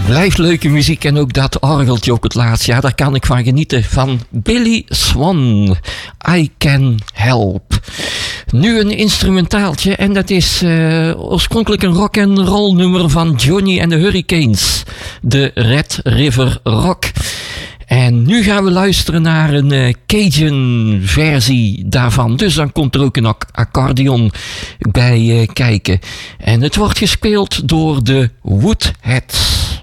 Blijft leuke muziek en ook dat orgeltje op het laatst. Ja, daar kan ik van genieten. Van Billy Swan. I Can Help. Nu een instrumentaaltje en dat is oorspronkelijk een rock and roll nummer van Johnny and the Hurricanes. De Red River Rock. En nu gaan we luisteren naar een Cajun versie daarvan. Dus dan komt er ook een accordeon bij kijken. En het wordt gespeeld door de Woodheads.